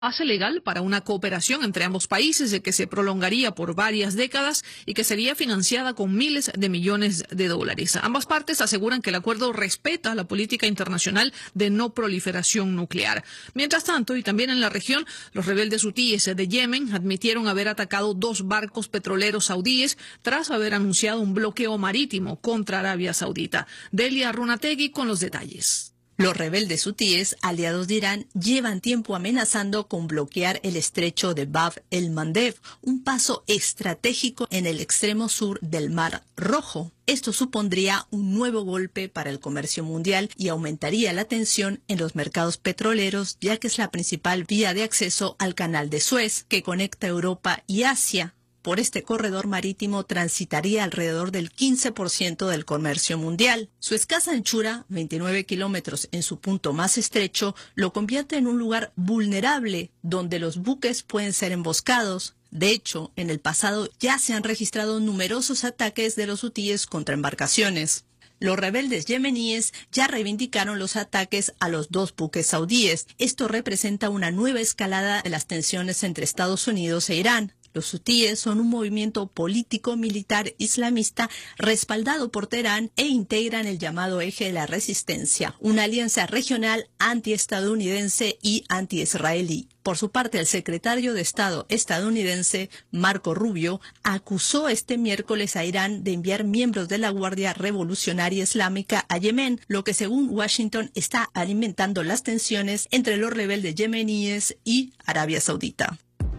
Hace legal para una cooperación entre ambos países de que se prolongaría por varias décadas y que sería financiada con miles de millones de dólares. Ambas partes aseguran que el acuerdo respeta la política internacional de no proliferación nuclear. Mientras tanto, y también en la región, los rebeldes hutíes de Yemen admitieron haber atacado 2 barcos petroleros saudíes tras haber anunciado un bloqueo marítimo contra Arabia Saudita. Delia Runategui con los detalles. Los rebeldes hutíes, aliados de Irán, llevan tiempo amenazando con bloquear el estrecho de Bab el-Mandeb, un paso estratégico en el extremo sur del Mar Rojo. Esto supondría un nuevo golpe para el comercio mundial y aumentaría la tensión en los mercados petroleros, ya que es la principal vía de acceso al Canal de Suez, que conecta Europa y Asia. Por este corredor marítimo transitaría alrededor del 15% del comercio mundial. Su escasa anchura, 29 kilómetros en su punto más estrecho, lo convierte en un lugar vulnerable donde los buques pueden ser emboscados. De hecho, en el pasado ya se han registrado numerosos ataques de los hutíes contra embarcaciones. Los rebeldes yemeníes ya reivindicaron los ataques a los 2 buques saudíes. Esto representa una nueva escalada de las tensiones entre Estados Unidos e Irán. Los hutíes son un movimiento político-militar islamista respaldado por Teherán e integran el llamado Eje de la Resistencia, una alianza regional antiestadounidense y anti-israelí. Por su parte, el secretario de Estado estadounidense, Marco Rubio, acusó este miércoles a Irán de enviar miembros de la Guardia Revolucionaria Islámica a Yemen, lo que según Washington está alimentando las tensiones entre los rebeldes yemeníes y Arabia Saudita.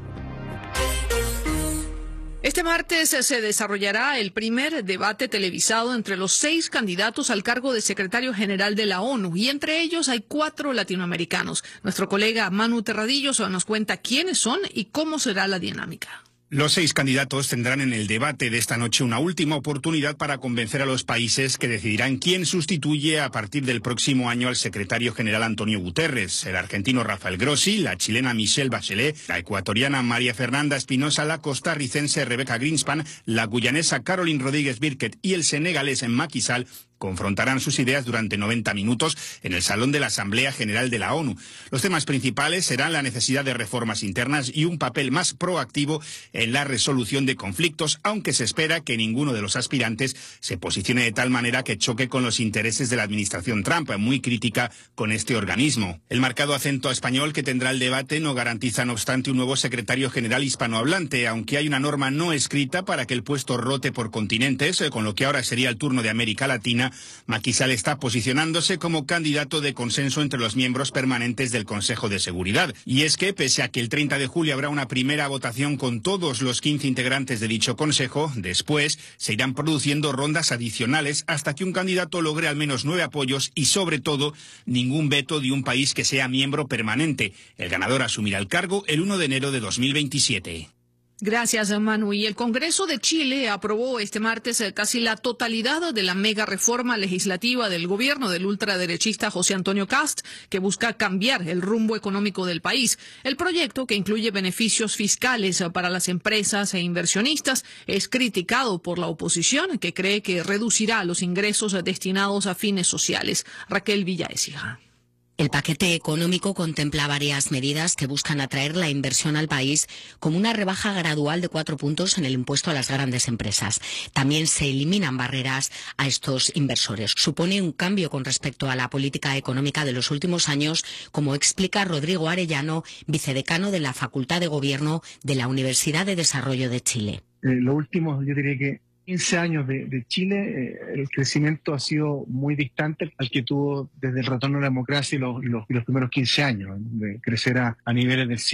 Este martes se desarrollará el primer debate televisado entre los 6 candidatos al cargo de secretario general de la ONU, y entre ellos hay 4 latinoamericanos. Nuestro colega Manu Terradillos nos cuenta quiénes son y cómo será la dinámica. Los 6 candidatos tendrán en el debate de esta noche una última oportunidad para convencer a los países que decidirán quién sustituye a partir del próximo año al secretario general Antonio Guterres. El argentino Rafael Grossi, la chilena Michelle Bachelet, la ecuatoriana María Fernanda Espinosa, la costarricense Rebecca Greenspan, la guyanesa Caroline Rodríguez Birket y el senegalés Macky Sall confrontarán sus ideas durante 90 minutos en el Salón de la Asamblea General de la ONU. Los temas principales serán la necesidad de reformas internas y un papel más proactivo en la resolución de conflictos, aunque se espera que ninguno de los aspirantes se posicione de tal manera que choque con los intereses de la administración Trump, muy crítica con este organismo. El marcado acento español que tendrá el debate no garantiza, no obstante, un nuevo secretario general hispanohablante, aunque hay una norma no escrita para que el puesto rote por continentes, con lo que ahora sería el turno de América Latina. Macky Sall está posicionándose como candidato de consenso entre los miembros permanentes del Consejo de Seguridad. Y es que, pese a que el 30 de julio habrá una primera votación con todos los 15 integrantes de dicho Consejo, después se irán produciendo rondas adicionales hasta que un candidato logre al menos 9 apoyos y, sobre todo, ningún veto de un país que sea miembro permanente. El ganador asumirá el cargo el 1 de enero de 2027. Gracias, Manu. Y el Congreso de Chile aprobó este martes casi la totalidad de la mega reforma legislativa del gobierno del ultraderechista José Antonio Kast, que busca cambiar el rumbo económico del país. El proyecto, que incluye beneficios fiscales para las empresas e inversionistas, es criticado por la oposición, que cree que reducirá los ingresos destinados a fines sociales. Raquel Villaécija. El paquete económico contempla varias medidas que buscan atraer la inversión al país, como una rebaja gradual de 4 puntos en el impuesto a las grandes empresas. También se eliminan barreras a estos inversores. Supone un cambio con respecto a la política económica de los últimos años, como explica Rodrigo Arellano, vicedecano de la Facultad de Gobierno de la Universidad de Desarrollo de Chile. Lo último, yo diría que 15 años de Chile, el crecimiento ha sido muy distante al que tuvo desde el retorno a la democracia y los primeros 15 años, de crecer a niveles del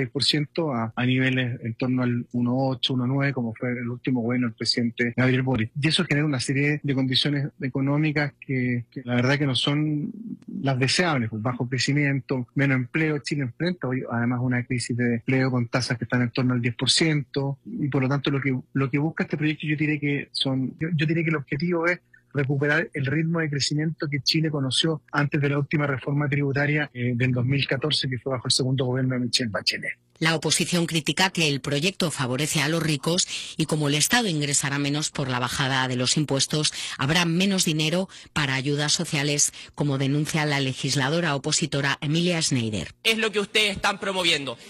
5-6% a niveles en torno al 1,8, 1,9, como fue el último gobierno del presidente Gabriel Boric. Y eso genera una serie de condiciones económicas que la verdad que no son las deseables, pues bajo crecimiento, menos empleo. Chile enfrenta hoy además una crisis de empleo con tasas que están en torno al 10%, y por lo tanto lo que busca este proyecto, yo diría que el objetivo es recuperar el ritmo de crecimiento que Chile conoció antes de la última reforma tributaria del 2014, que fue bajo el segundo gobierno de Michelle Bachelet. La oposición critica que el proyecto favorece a los ricos y como el Estado ingresará menos por la bajada de los impuestos, habrá menos dinero para ayudas sociales, como denuncia la legisladora opositora Emilia Schneider. Es lo que ustedes están promoviendo.